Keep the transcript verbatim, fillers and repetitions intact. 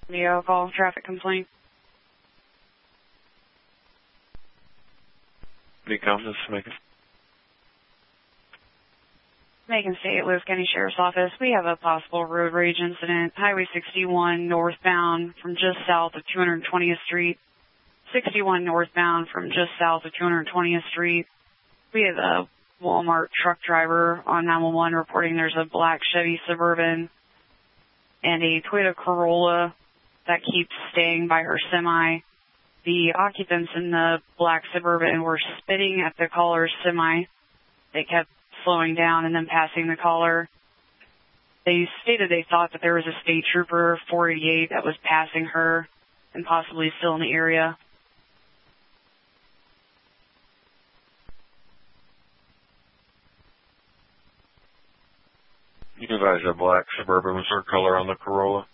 The alcohol traffic complaint. Beacon, this is Macon. Macon State, Lewis County Sheriff's Office. We have a possible road rage incident. Highway sixty-one northbound from just south of two hundred twentieth Street. sixty-one northbound from just south of two hundred twentieth Street. We have a Walmart truck driver on nine one one reporting there's a black Chevy Suburban and a Toyota Corolla that keeps staying by her semi. The occupants in the black Suburban were spitting at the caller's semi. They kept slowing down and then passing the caller. They stated they thought that there was a state trooper, four eighty-eight, that was passing her and possibly still in the area. You guys have black Suburban with her color on the Corolla?